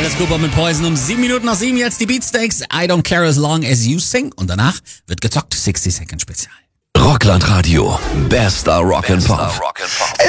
Alice Cooper mit Poison um 7 Minuten nach 7. Jetzt die Beatsteaks. I don't care as long as you sing. Und danach wird gezockt. 60 Second Spezial. Rockland Radio. Bester Rock'n'Pop.